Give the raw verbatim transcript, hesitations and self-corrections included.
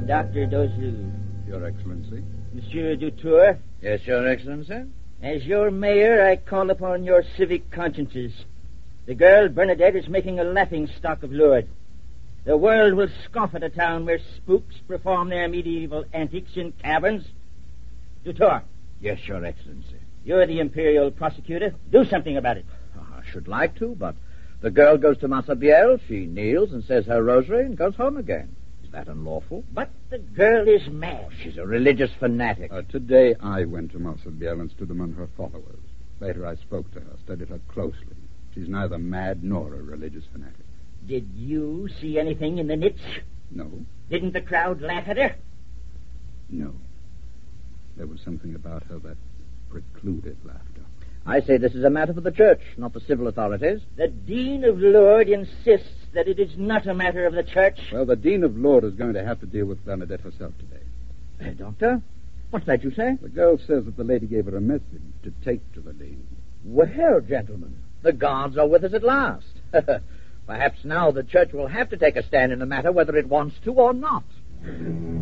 Doctor Dozou. Your Excellency. Monsieur Dutour. Yes, Your Excellency. As your mayor, I call upon your civic consciences. The girl Bernadette is making a laughing stock of Lourdes. The world will scoff at a town where spooks perform their medieval antics in caverns. Dutour. Yes, Your Excellency. You're the imperial prosecutor. Do something about it. I should like to, but the girl goes to Massabielle, she kneels and says her rosary and goes home again. Is that unlawful? But the girl is mad. She's a religious fanatic. Uh, today I went to Massabielle and stood among her followers. Later I spoke to her, studied her closely. She's neither mad nor a religious fanatic. Did you see anything in the niche? No. Didn't the crowd laugh at her? No. There was something about her that precluded laughter. I say this is a matter for the church, not the civil authorities. The Dean of Lourdes insists that it is not a matter of the church. Well, the Dean of Lourdes is going to have to deal with Bernadette herself today. Uh, doctor, what's that you say? The girl says that the lady gave her a message to take to the Dean. Well, gentlemen, the gods are with us at last. Perhaps now the church will have to take a stand in the matter whether it wants to or not.